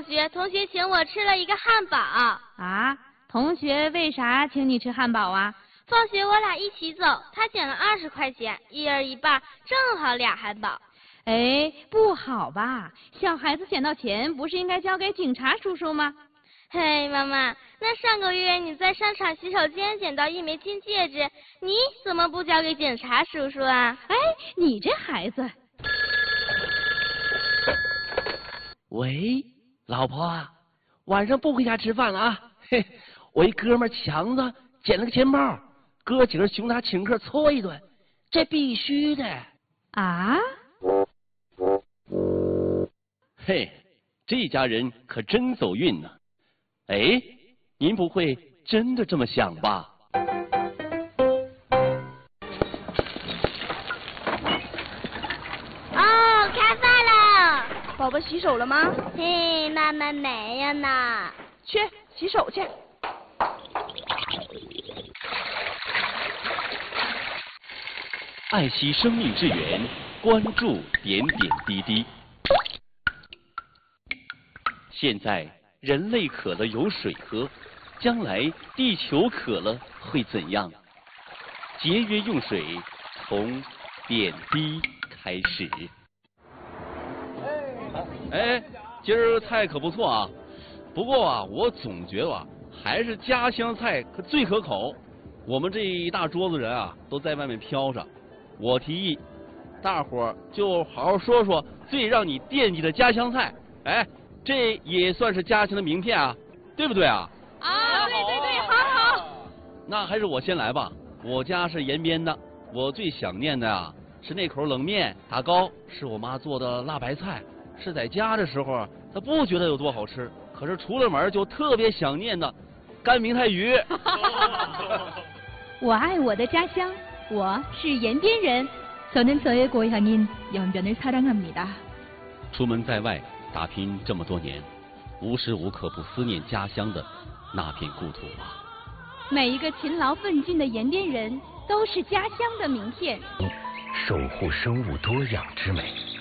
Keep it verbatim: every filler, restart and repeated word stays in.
学，同学请我吃了一个汉堡。 啊？同学为啥请你吃汉堡啊？ 放学我俩一起走，他捡了二十块钱，一人一半，正好俩汉堡。 哎，不好吧？小孩子捡到钱不是应该交给警察叔叔吗？ 嘿，妈妈，那上个月你在商场洗手间捡到一枚金戒指，你怎么不交给警察叔叔啊？ 哎，你这孩子。 喂，老婆啊，晚上不回家吃饭了啊？嘿，我一哥们强子捡了个钱包，哥几个熊他请客搓一顿，这必须的。 啊？ 嘿，这家人可真走运呢。哎，您不会真的这么想吧？ 哦，开饭了。 宝宝洗手了吗？ 嘿，妈妈没有呢。 去洗手去。 爱惜生命之源，关注点点滴滴。现在人类渴了有水喝，将来地球渴了会怎样？节约用水，从点滴开始。哎，今儿菜可不错啊，不过啊，我总觉得啊，还是家乡菜可最可口。我们这一大桌子人啊，都在外面飘着。我提议，大伙儿就好好说说最让你惦记的家乡菜。哎，这也算是家乡的名片啊，对不对啊？ 啊，对对对，好好。 那还是我先来吧。我家是延边的，我最想念的啊是那口冷面打糕，是我妈做的辣白菜。是在家的时候，她不觉得有多好吃，可是出了门就特别想念的干明太鱼。 我爱我的家乡，我是延边人。저는 저의 고향인 연변을 사랑합니다。 出门在外打拼这么多年，无时无刻不思念家乡的那片故土啊。 每一个勤劳奋进的延边人都是家乡的名片， 守护生物多样之美。